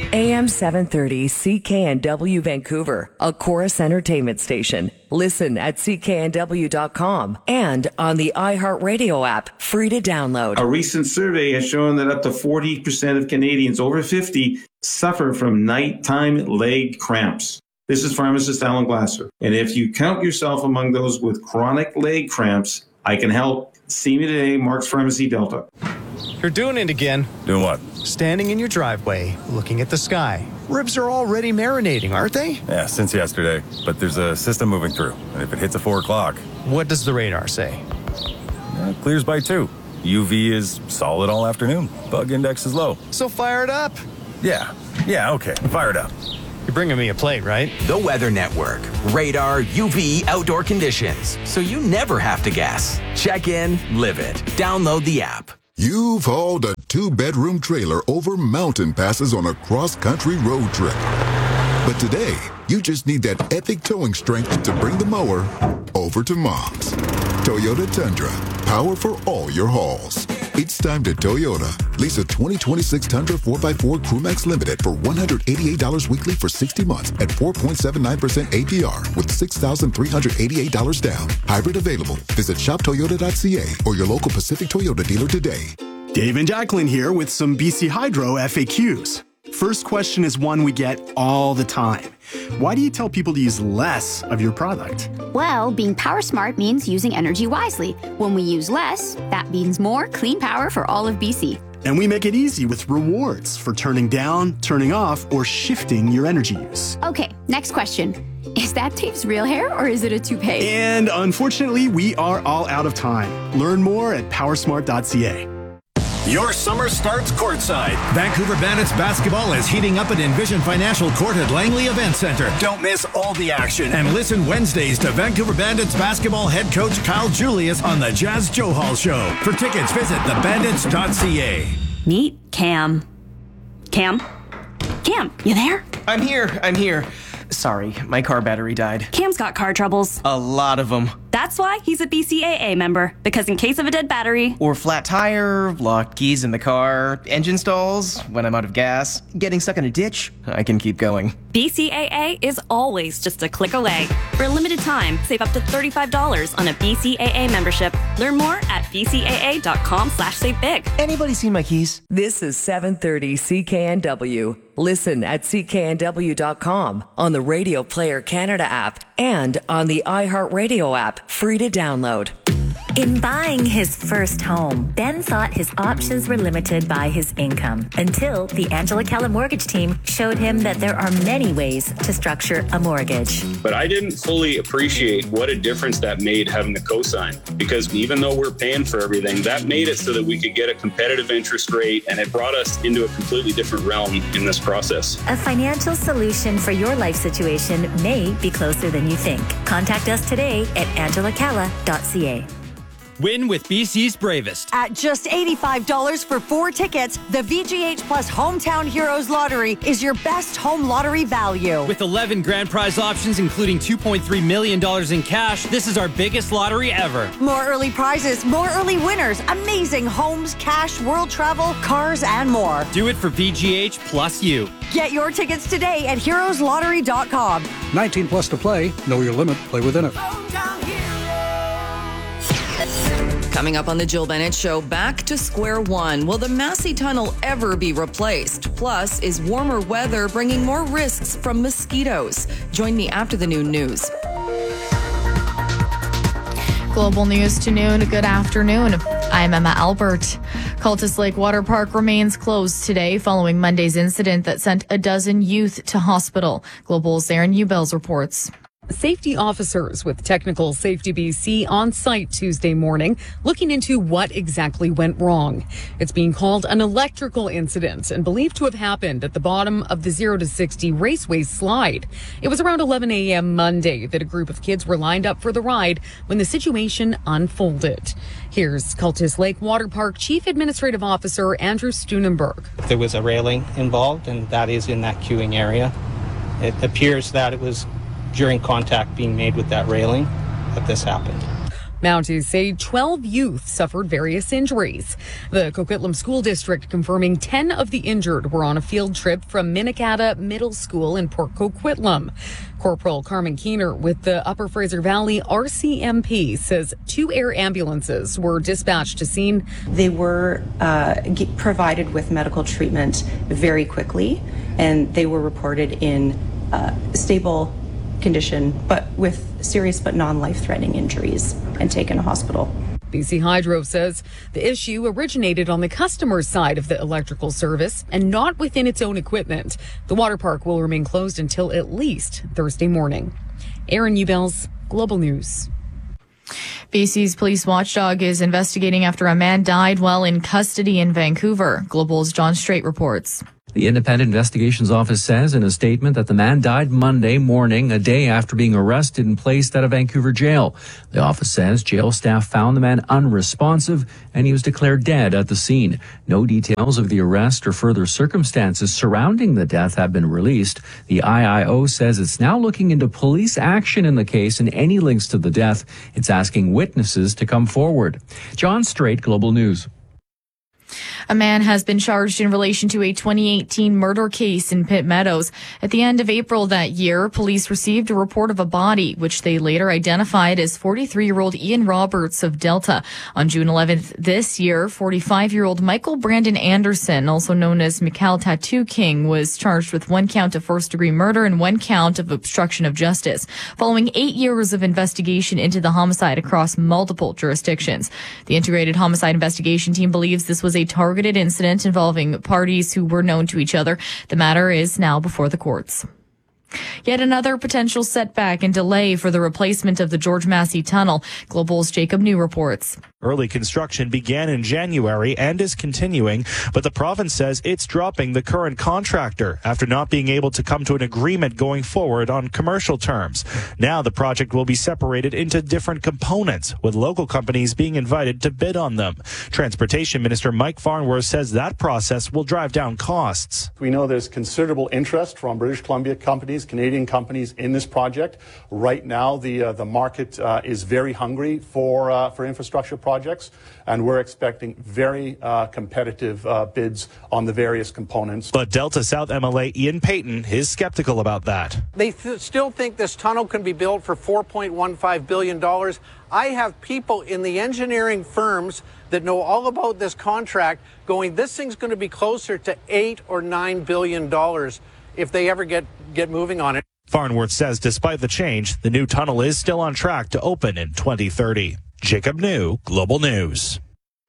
AM 730 CKNW Vancouver, a Chorus Entertainment station. Listen at cknw.com and on the iHeartRadio app, free to download. A recent survey has shown that up to 40% of Canadians over 50 suffer from nighttime leg cramps. This is pharmacist Alan Glasser. And if you count yourself among those with chronic leg cramps, I can help. See me today, Mark's Pharmacy Delta. You're doing it again. Doing what? Standing in your driveway, looking at the sky. Ribs are already marinating, aren't they? Yeah, since yesterday. But there's a system moving through. And if it hits at 4 o'clock... What does the radar say? It clears by 2. UV is solid all afternoon. Bug index is low. So fire it up. Yeah, okay. Fire it up. You're bringing me a plate, right? The Weather Network. Radar, UV, outdoor conditions. So you never have to guess. Check in, live it. Download the app. You've hauled a 2-bedroom trailer over mountain passes on a cross-country road trip. But today, you just need that epic towing strength to bring the mower over to Mom's. Toyota Tundra. Power for all your hauls. It's time to Toyota. Lease a 2026 Tundra 4x4 Crewmax Limited for $188 weekly for 60 months at 4.79% APR with $6,388 down. Hybrid available. Visit shoptoyota.ca or your local Pacific Toyota dealer today. Dave and Jacqueline here with some BC Hydro FAQs. First question is one we get all the time. Why do you tell people to use less of your product? Well, being power smart means using energy wisely. When we use less, that means more clean power for all of BC. And we make it easy with rewards for turning down, turning off, or shifting your energy use. Okay, next question. Is that Dave's real hair or is it a toupee? And unfortunately, we are all out of time. Learn more at powersmart.ca. Your summer starts courtside. Vancouver Bandits basketball is heating up at Envision Financial Court at Langley Event Center. Don't miss all the action. And listen Wednesdays to Vancouver Bandits basketball head coach Kyle Julius on the Jazz Joe Hall Show. For tickets, visit thebandits.ca. Meet Cam. Cam, you there? I'm here. Sorry, my car battery died. Cam's got car troubles. A lot of them. That's why he's a BCAA member, because in case of a dead battery... Or flat tire, locked keys in the car, engine stalls, when I'm out of gas, getting stuck in a ditch, I can keep going. BCAA is always just a click away. For a limited time, save up to $35 on a BCAA membership. Learn more at bcaa.com/savebig. Anybody seen my keys? This is 730 CKNW. Listen at cknw.com, on the Radio Player Canada app, and on the iHeartRadio app, free to download. In buying his first home, Ben thought his options were limited by his income until the Angela Calla mortgage team showed him that there are many ways to structure a mortgage. But I didn't fully appreciate what a difference that made having the cosign, because even though we're paying for everything, that made it so that we could get a competitive interest rate, and it brought us into a completely different realm in this process. A financial solution for your life situation may be closer than you think. Contact us today at angelacalla.ca. Win with BC's Bravest. At just $85 for 4 tickets, the VGH Plus Hometown Heroes Lottery is your best home lottery value. With 11 grand prize options, including $2.3 million in cash, this is our biggest lottery ever. More early prizes, more early winners, amazing homes, cash, world travel, cars, and more. Do it for VGH plus you. Get your tickets today at heroeslottery.com. 19 plus to play. Know your limit. Play within it. Coming up on the Jill Bennett Show, back to square one. Will the Massey Tunnel ever be replaced? Plus, is warmer weather bringing more risks from mosquitoes? Join me after the noon news. Global News to noon. Good afternoon. I'm Emma Albert. Cultus Lake Water Park remains closed today following Monday's incident that sent a dozen youth to hospital. Global's Aaron Ubels reports. Safety officers with Technical Safety BC on site Tuesday morning looking into what exactly went wrong. It's being called an electrical incident and believed to have happened at the bottom of the 0 to 60 Raceway slide. It was around 11 a.m. Monday that a group of kids were lined up for the ride when the situation unfolded. Here's Cultus Lake Water Park Chief Administrative Officer Andrew Steunenberg. There was a railing involved, and that is in that queuing area. It appears that it was during contact being made with that railing that this happened. Mounties say 12 youth suffered various injuries. The Coquitlam School District confirming 10 of the injured were on a field trip from Minikata Middle School in Port Coquitlam. Corporal Carmen Keener with the Upper Fraser Valley RCMP says 2 air ambulances were dispatched to scene. They were provided with medical treatment very quickly, and they were reported in stable condition, but with serious but non-life-threatening injuries, and taken to hospital. BC Hydro says the issue originated on the customer's side of the electrical service and not within its own equipment. The water park will remain closed until at least Thursday morning. Aaron Ubels, Global News. BC's police watchdog is investigating after a man died while in custody in Vancouver. Global's John Strait reports. The Independent Investigations Office says in a statement that the man died Monday morning, a day after being arrested and placed at a Vancouver jail. The office says jail staff found the man unresponsive and he was declared dead at the scene. No details of the arrest or further circumstances surrounding the death have been released. The IIO says it's now looking into police action in the case and any links to the death. It's asking witnesses to come forward. John Strait, Global News. A man has been charged in relation to a 2018 murder case in Pitt Meadows. At the end of April that year, police received a report of a body, which they later identified as 43-year-old Ian Roberts of Delta. On June 11th this year, 45-year-old Michael Brandon Anderson, also known as Mikhail Tattoo King, was charged with 1 count of first-degree murder and 1 count of obstruction of justice, following 8 years of investigation into the homicide across multiple jurisdictions. The Integrated Homicide Investigation Team believes this was a targeted incident involving parties who were known to each other. The matter is now before the courts. Yet another potential setback and delay for the replacement of the George Massey Tunnel. Global's Jacob New reports. Early construction began in January and is continuing, but the province says it's dropping the current contractor after not being able to come to an agreement going forward on commercial terms. Now the project will be separated into different components, with local companies being invited to bid on them. Transportation Minister Mike Farnworth says that process will drive down costs. We know there's considerable interest from British Columbia companies, Canadian companies in this project. Right now, the market is very hungry for infrastructure projects, and we're expecting very competitive bids on the various components. But Delta South MLA Ian Payton is skeptical about that. They still think this tunnel can be built for $4.15 billion. I have people in the engineering firms that know all about this contract going, this thing's going to be closer to $8 or $9 billion if they ever get moving on it. Farnworth says despite the change, the new tunnel is still on track to open in 2030. Jacob New, Global News.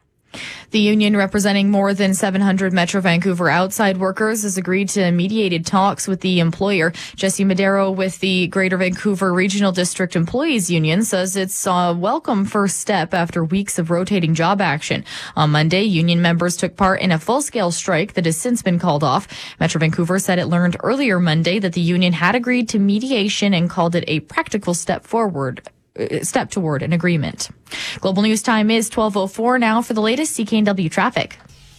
The union representing more than 700 Metro Vancouver outside workers has agreed to mediated talks with the employer. Jesse Madero with the Greater Vancouver Regional District Employees Union says it's a welcome first step after weeks of rotating job action. On Monday, union members took part in a full-scale strike that has since been called off. Metro Vancouver said it learned earlier Monday that the union had agreed to mediation and called it a practical step toward an agreement. Global News time is 12:04 now for the latest CKNW traffic.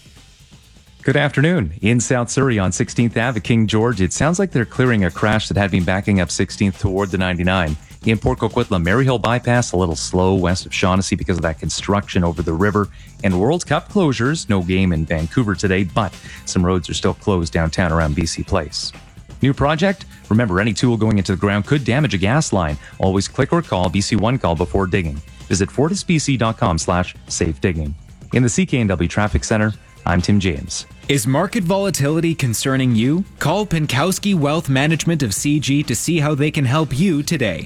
Good afternoon. In South Surrey on 16th Ave at King George, it sounds like they're clearing a crash that had been backing up 16th toward the 99. In Port Coquitlam, Maryhill bypass a little slow west of Shaughnessy because of that construction over the river. And World Cup closures, no game in Vancouver today, but some roads are still closed downtown around BC Place. New project? Remember, any tool going into the ground could damage a gas line. Always click or call BC One Call before digging. Visit fortisbc.com/safe digging. In the CKNW Traffic Center, I'm Tim James. Is market volatility concerning you? Call Pinkowski Wealth Management of CG to see how they can help you today.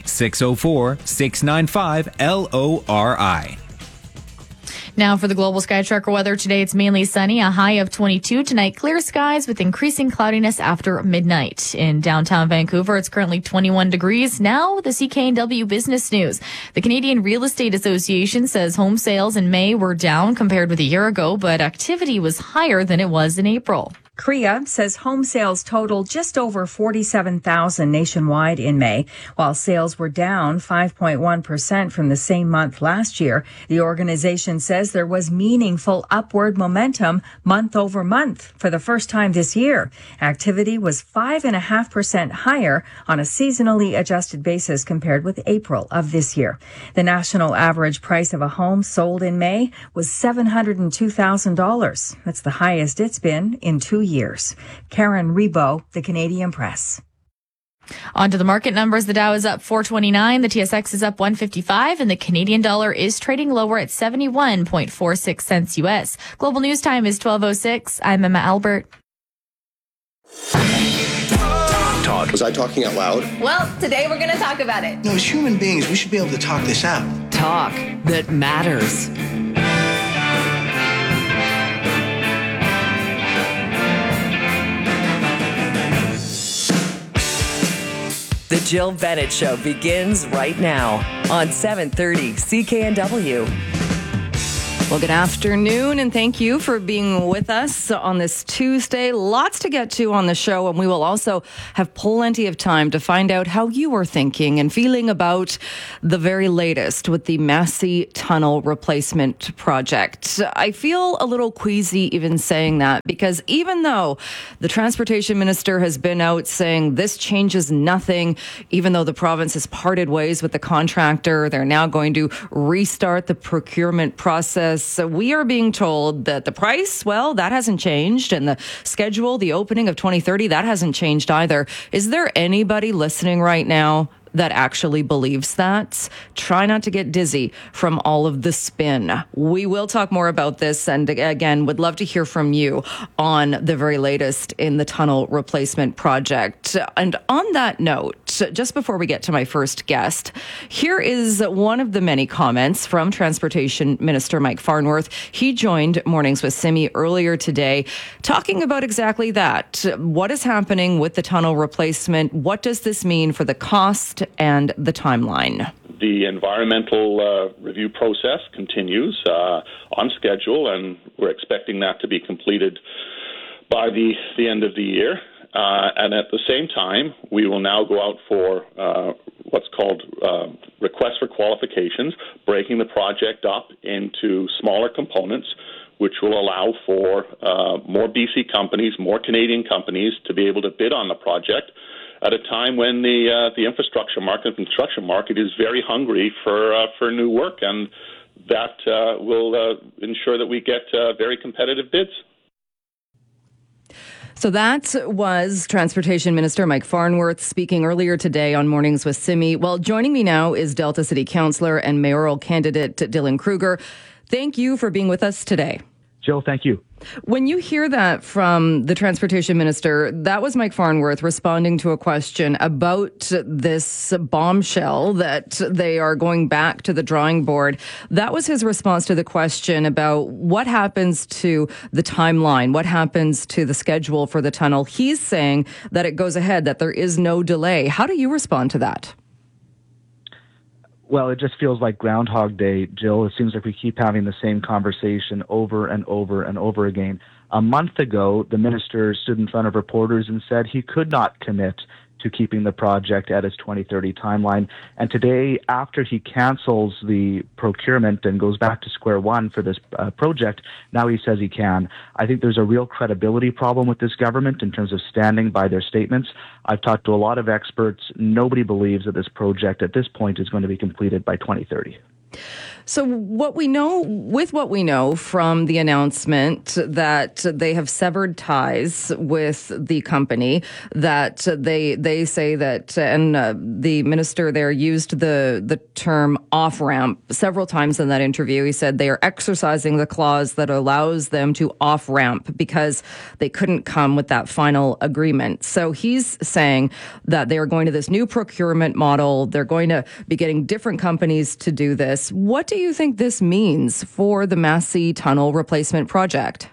604-695-LORI. Now for the Global Sky Tracker weather. Today it's mainly sunny, a high of 22. Tonight, clear skies with increasing cloudiness after midnight. In downtown Vancouver, it's currently 21 degrees. Now, the CKNW Business News. The Canadian Real Estate Association says home sales in May were down compared with a year ago, but activity was higher than it was in April. CREA says home sales totaled just over 47,000 nationwide in May, while sales were down 5.1% from the same month last year. The organization says there was meaningful upward momentum month over month for the first time this year. Activity was 5.5% higher on a seasonally adjusted basis compared with April of this year. The national average price of a home sold in May was $702,000. That's the highest it's been in 2 years. Karen Rebo, The Canadian Press. On to the market numbers. The Dow is up 429, the TSX is up 155, and the Canadian dollar is trading lower at 71.46 cents U.S. Global News Time is 12:06. I'm Emma Albert. Todd, was I talking out loud? Well, today we're going to talk about it. No, as human beings, we should be able to talk this out. Talk that matters. The Jill Bennett Show begins right now on 730 CKNW. Well, good afternoon, and thank you for being with us on this Tuesday. Lots to get to on the show, and we will also have plenty of time to find out how you are thinking and feeling about the very latest with the Massey Tunnel Replacement Project. I feel a little queasy even saying that, because even though the Transportation Minister has been out saying this changes nothing, even though the province has parted ways with the contractor, they're now going to restart the procurement process. So we are being told that the price, well, that hasn't changed, and the schedule, the opening of 2030, that hasn't changed either. Is there anybody listening right now that actually believes that? Try not to get dizzy from all of the spin. We will talk more about this, and again, would love to hear from you on the very latest in the tunnel replacement project. And on that note, just before we get to my first guest, here is one of the many comments from Transportation Minister Mike Farnworth. He joined Mornings with Simi earlier today, talking about exactly that. What is happening with the tunnel replacement? What does this mean for the cost and the timeline? The environmental review process continues on schedule, and we're expecting that to be completed by the end of the year. And at the same time, we will now go out for what's called requests for qualifications, breaking the project up into smaller components, which will allow for more BC companies, more Canadian companies to be able to bid on the project at a time when the infrastructure market, construction market is very hungry for new work, and that will ensure that we get very competitive bids. So that was Transportation Minister Mike Farnworth speaking earlier today on Mornings with Simi. Well, joining me now is Delta City Councillor and mayoral candidate Dylan Kruger. Thank you for being with us today. Jill, thank you. When you hear that from the Transportation Minister, that was Mike Farnworth responding to a question about this bombshell that they are going back to the drawing board. That was his response to the question about what happens to the timeline, what happens to the schedule for the tunnel. He's saying that it goes ahead, that there is no delay. How do you respond to that? Well, it just feels like Groundhog Day, Jill. It seems like we keep having the same conversation over and over and over again. A month ago, the minister stood in front of reporters and said he could not commit to keeping the project at its 2030 timeline. And today, after he cancels the procurement and goes back to square one for this project, now he says he can. I think there's a real credibility problem with this government in terms of standing by their statements. I've talked to a lot of experts. Nobody believes that this project at this point is going to be completed by 2030. So what we know from the announcement that they have severed ties with the company, that they say that, and the minister there used the term off-ramp several times in that interview. He said they are exercising the clause that allows them to off-ramp because they couldn't come with that final agreement. So he's saying that they are going to this new procurement model. They're going to be getting different companies to do this. What do you think this means for the Massey Tunnel Replacement Project?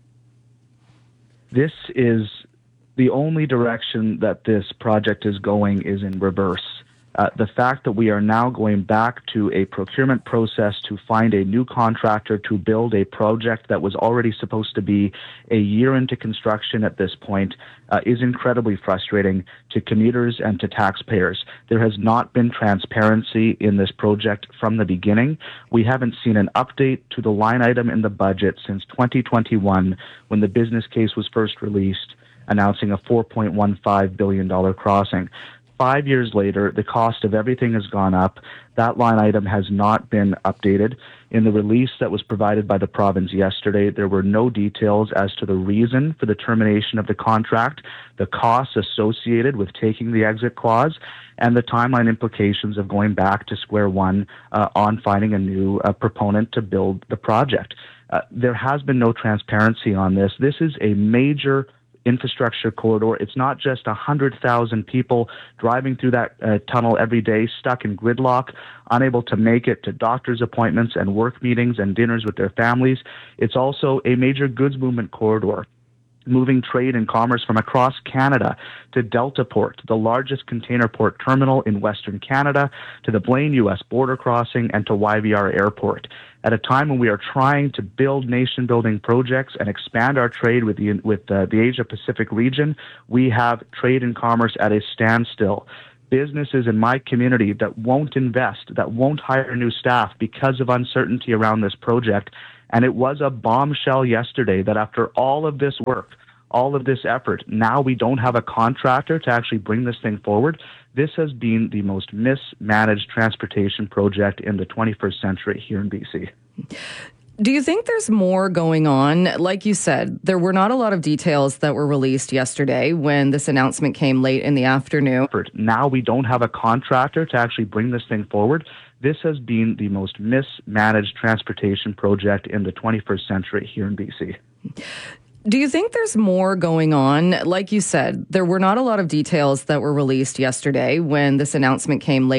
This is the only direction that this project is going is in reverse. The fact that we are now going back to a procurement process to find a new contractor to build a project that was already supposed to be a year into construction at this point is incredibly frustrating to commuters and to taxpayers. There has not been transparency in this project from the beginning. We haven't seen an update to the line item in the budget since 2021 when the business case was first released, announcing a $4.15 billion crossing. 5 years later, the cost of everything has gone up. That line item has not been updated. In the release that was provided by the province yesterday, there were no details as to the reason for the termination of the contract, the costs associated with taking the exit clause, and the timeline implications of going back to square one on finding a new proponent to build the project. There has been no transparency on this. This is a major infrastructure corridor. It's not just 100,000 people driving through that tunnel every day, stuck in gridlock, unable to make it to doctor's appointments and work meetings and dinners with their families. It's also a major goods movement corridor, moving trade and commerce from across Canada to Delta Port, the largest container port terminal in Western Canada, to the Blaine U.S. border crossing, and to YVR Airport. At a time when we are trying to build nation-building projects and expand our trade with the Asia-Pacific region, we have trade and commerce at a standstill. Businesses in my community that won't invest, that won't hire new staff because of uncertainty around this project. And it was a bombshell yesterday that after all of this work, all of this effort, now we don't have a contractor to actually bring this thing forward. This has been the most mismanaged transportation project in the 21st century here in BC. Do you think there's more going on? Like you said, there were not a lot of details that were released yesterday when this announcement came late in the afternoon. Now we don't have a contractor to actually bring this thing forward. This has been the most mismanaged transportation project in the 21st century here in BC. Do you think there's more going on? Like you said, there were not a lot of details that were released yesterday when this announcement came late